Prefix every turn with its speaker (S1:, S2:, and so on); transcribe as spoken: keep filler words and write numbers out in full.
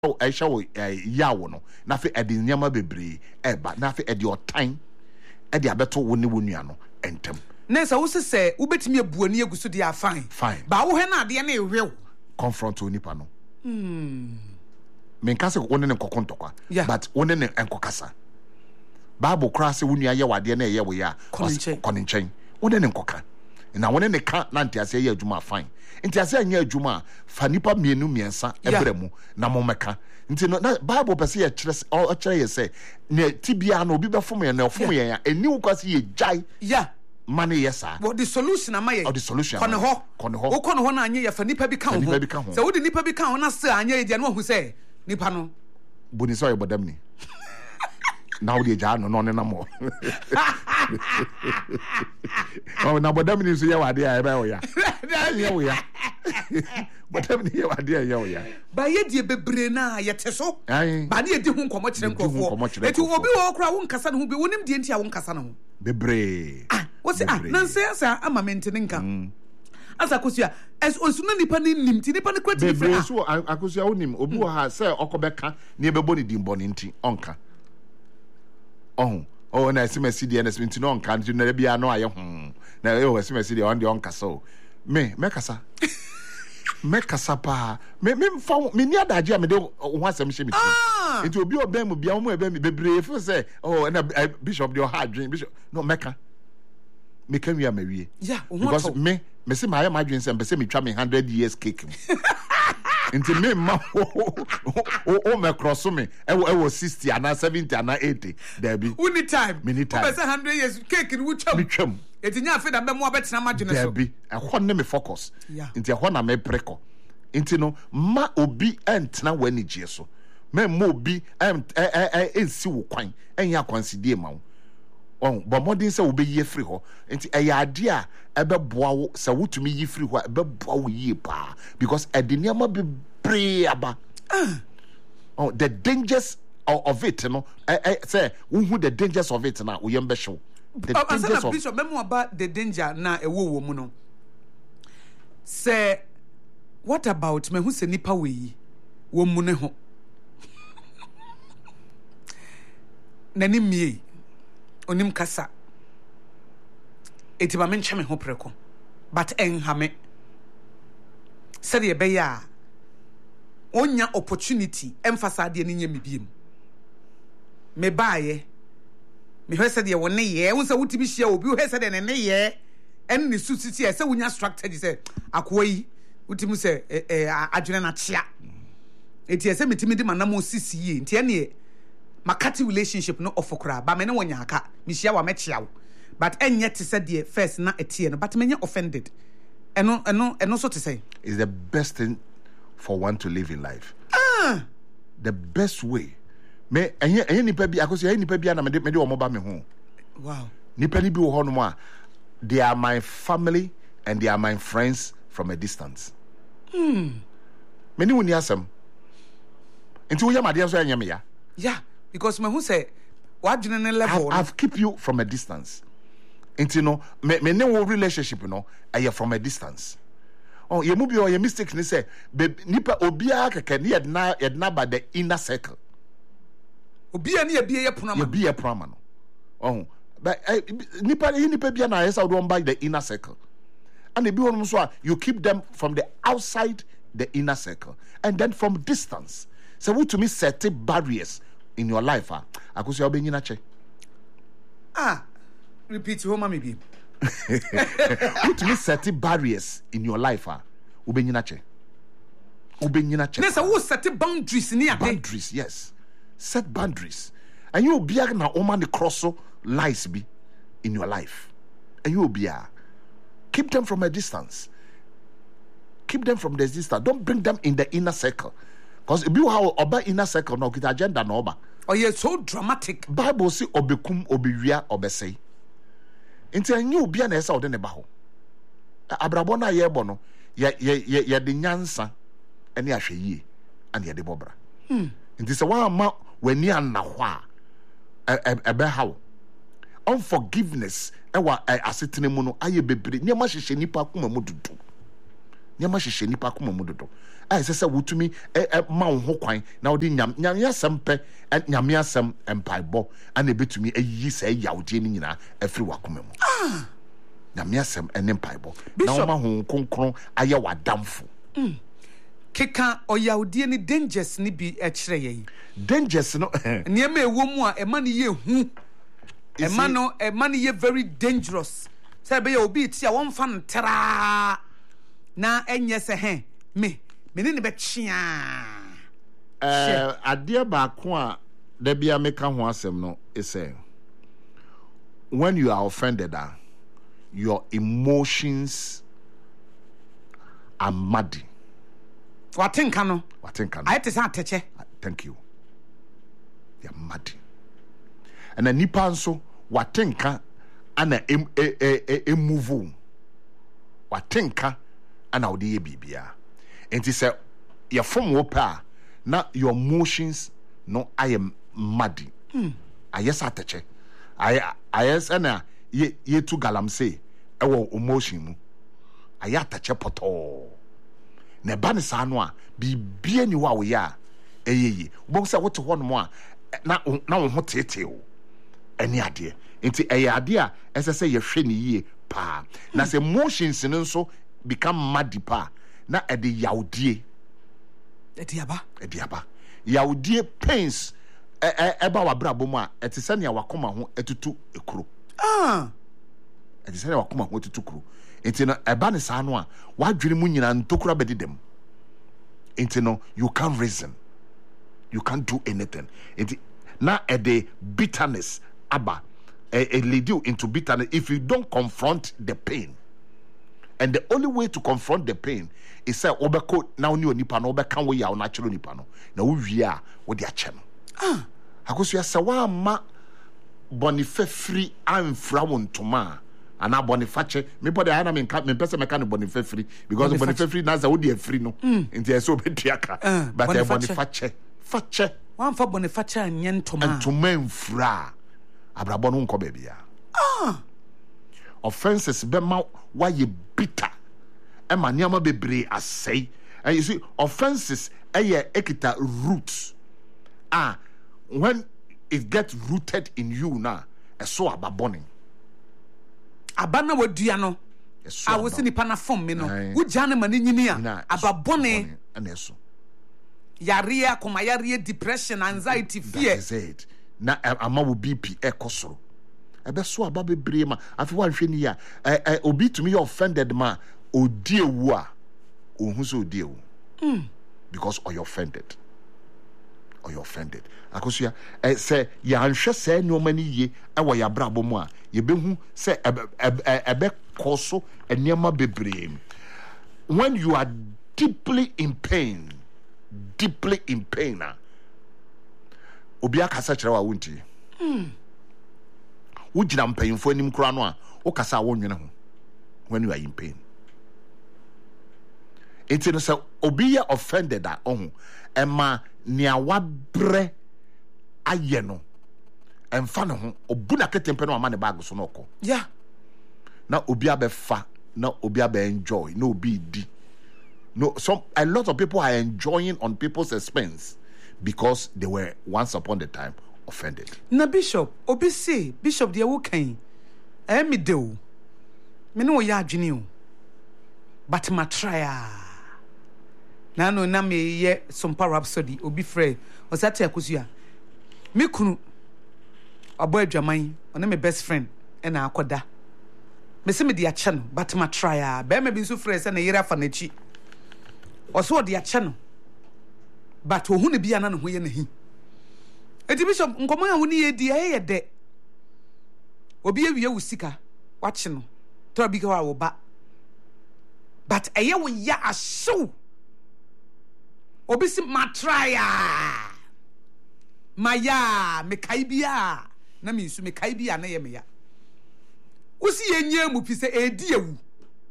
S1: I shall yawono. Nafi edi nyama bebre eba nafi edi otan edi abeto woni wonuano entem.
S2: Nessa wo se wobetimi abuani aguso dia fine.
S1: Fine.
S2: Ba wo he na ade na erew.
S1: Confront onipa no.
S2: Hmm.
S1: Menkase woni ne kokontokwa.
S2: Yeah.
S1: But woni ne enkokasa. Bible cross woni aye wade na eye wo ya. Koninchen. Woni ne nkoka. Na woni ne ka na ntiase ye adwuma fine. Ntiase anya adwuma fa nipa mienu miensa ebremu na momeka. Nti no na Bible pese ye kire o kire ye se ne tibia na obi befom ye na ofom ye ya eni ukwase ye jai.
S2: Yeah.
S1: Money yes sir.
S2: What the solution am I?
S1: Or the solution.
S2: Kono ho.
S1: Kono ho.
S2: O kono ho na anye ya fa nipa bi kan ho. So wo de nipa bi kan ho na se anye dia no hu se nipa no.
S1: Boni so ye bodam ni. Now the ja no no na mo. Oh na bodam ni so ye wade ya e ba wo ya. Ye wo ya. Bodam ni ye wade ya wo ya.
S2: Ba ye die bebre na ye teso. Ba na ye di hu nkomo kire nkofo. Eti obi wo kra wo nkasa no hu bi wonim die ntia wo nkasa no ho. Bebre. Ah, what's ah, nanse asa ama mentene nka. Asa kosia es osuna nipa ni nimti nipa ni kwati frɛ.
S1: Bebre so akosia wonim obi wo ha sɛ okobɛka ne ebɛbɔ ne dimbo ne nti onka. Oh, oh na esimesi die na esimenti no onka nti na bia no aye hu. Na e o esimesi die on de onka so. Me me kasa. Me kasa pa. Me me fa me ni adaje me de ho asɛm hye me.
S2: Ah.
S1: Nti obi obɛn mu bia mo ebe me bebre fo sɛ oh na bishop de ha adwen bishop no meka. Me can we am awie.
S2: Yeah,
S1: because me me say my my dream say me say me twa me one hundred years cake. Nti me ma o o me cross me e wo sixty ana seventy ana eighty there be.
S2: We need time.
S1: Me need time.
S2: We say one hundred years cake ni wo twam.
S1: Me twam.
S2: Etinya afi da be mo abetena ma dwene so.
S1: There be. E ho ne me focus.
S2: Yeah.
S1: Nti e ho na me preko. Nti no ma obi entena wani gye so. Me mo obi em ensi wo kwan enya kwansidie ma wo. Oh, but modern say will be ye free ho. Nti e idea ebe boa wo se wotumi yi free ho ebe boa wo yi pa because e de niam be pray aba. Oh, the dangers of, of it, you know. I, I say who the dangers of it na we yembe show. The
S2: uh,
S1: dangers of
S2: Bishop memo about the danger na e wo wo mu no. Say what about me who se nipa we wo mu ne ho. Nani mie onim kasa eti ba me nche me ho preko but enha me said ye be ya onya opportunity emphasize de ne nya me biem me baaye me hwe said ye won ne ye won say wutimi hia obi hwe said ne ne ye en ne su titi e say wonya structured say akoa yi wutimi say adwene na chia eti e say metimi di manam osisi yi enti e ne makati relationship no ofokra ba me ne wonya aka me hia wa mechia wo but enye te said the first na etie no but me nya offended eno eno eno so to say
S1: is the best thing for one to live in life.
S2: Ah,
S1: the best way me enye enye nipa bi akoso enye nipa bi na me de me de omo ba me ho.
S2: Wow.
S1: Nipa ni bi wo ho no a they are my family and they are my friends from a distance.
S2: Hmm.
S1: Me ni woni asem nti wo yamade so enye me ya.
S2: Yeah, because me who say what general level
S1: I've, I've keep you from a distance. Nti no me me ne wo relationship no aye from a distance. Oh, ye mu bi o ye mistake ni say nipa obia keke ni yedna yedna ba the inner circle.
S2: Obia ni ebie ye pona ma.
S1: Ye bi ye pona ma no. Oh, but uh, nipa nipa bia na yesa do by the inner circle. And e bi won so you keep them from the outside the inner circle and then from distance. So what to me set barriers in your life ah akoso obenyina che.
S2: Ah, repeat home me bi.
S1: What to me set barriers in your life ah obenyina che. Obenyina che.
S2: Nessa wo set boundaries ni ade.
S1: Boundaries, yes. Set boundaries. And you be na woman the cross lies be in your life. And you be keep them from a distance. Keep them from the distance. Don't bring them in the inner circle. Because if you have oba inner circle no get agenda no oba.
S2: Oh yeah, so dramatic.
S1: Bible say obekum obewia obesei. Nti anyu bia na esa ode ne ba ho. Abrabo na ye bo no ye ye ye de nyansa ene ahwe yie ane ye de bobra.
S2: Hmm.
S1: Nti se wa ma wani anna ho a ebe hawo. Unforgiveness ewa asetene mu no aye bebre niam ahyehye nipa akoma mu dudu. nyama hyehyɛ nipa koma mu dodo a ɛsɛ sɛ wotumi ma wo ho kwan na wode nyam nyame asɛm pɛ nyame asɛm mpaebɔ ana ebetumi ayi sɛ yawde ni nyina afiri wakoma mu ah nyame asɛm ene mpaebɔ na wo ma ho konkron ayɛ wadamfo
S2: mm. Keka oyawde ni dangers ni bi ɛkyerɛ yɛn
S1: dangers no
S2: niema ɛwɔ mu a ɛma ne yɛ hu ɛma no ɛma ne yɛ very dangerous sɛ be obi ti a wɔmfa ntraa na enye se he me me ne be twea
S1: eh ade ba ko a da bia meka ho asem no is say when you are offended uh, your emotions are muddy.
S2: Watenka no
S1: watenka no
S2: ayete sa ateche.
S1: Thank you. They are muddy. And a nipa nso watenka ana em e e e move watenka ana odi ye bibia enti say your form wo pa na your emotions no I am muddy mm. Ayes ateche ay ayes ana ye ye tu galamse ewo emotion mu ay ateche poto na ba ne sa no a bibia ni wa wo ya eyeye wo say wote ho no mo a na na wo ho tete o eni ade enti eye ade a ese se ye hwe ne yie pa na se emotions no nso become muddy pa na e de yawdie
S2: e de aba
S1: e de aba yawdie pains e e eba wa brabo mu a ete se ne wakoma ho etutu ekuro
S2: ah
S1: ete se ne wakoma ho etutu kuro enti no eba ne sa no a wadwene mu nyina ntokura bedidem enti no you can't reason, you can't do anything enti na e de bitterness aba it lead you into bitterness if you don't confront the pain. And the only way to confront the pain is say obeko na oni onipa no obeka wo ya o natural nipa no na wo wi a wo de ache no ah akoso ya se wa ma bonifa free amfra wontoma ana bonifa che me body ana me me pese me kan bonifa free because bonifa free na za wo de free no nti eso beduaka but bonifa che fa che
S2: wan fa bonifa che anye ntoma
S1: ntoma mfra abrabo no nko ba bia
S2: ah
S1: offenses be ma why you bitter ema niama bebre asay and you see offenses eye ekita roots ah when it gets rooted in you now eso ababone
S2: abana wadua no a wosi nipa na fom me no wugya ne mane nyini a ababone
S1: na eso
S2: yare akoma yare depression anxiety fear
S1: that is it na ama wo B P ekosoro ebe so aba bebre ma afi wan hwe ni ya eh obi tumi offended ma odiewu a ohun so odiewu mm because or you offended or you offended akoso ya eh say ya nhwe say no mani ye e wo ya brabo mu a ye behu say ebe koso eniema bebre when you are deeply in pain deeply in pain obi akasa kire wa wonti mm wugina mpayimfo anim kura no a wokasa wonwene ho when you are in pain it no say obi ya offended a ohun ema nia wabre aye no emfa ne ho obu na ketempe no ama ne bag so no ko
S2: yeah
S1: na obi abefa na obi abe enjoy na obi di no some a lot of people are enjoying on people's expense because they were once upon the time offended.
S2: Na bishop obi say bishop de wo kan eh me de o me no ya adwene o but ma try na no na me ye some rhapsody obi frɛ o sa te akosu a me kunu abo adwaman ona me best friend e na akoda me se me de ache no but ma try be me bi so frɛ se na yira fa na chi o so de ache no but ohun ne bia na no ho ye na hi eti bishop nkomo ya woni ye di ye de obi awie wusika wache no to bi ka wa ba but eye wo ya ahyew obi si matraya maya me kai bia na me nsu me kai bia na ye me ya wosi ye nya mu pi se edi ewu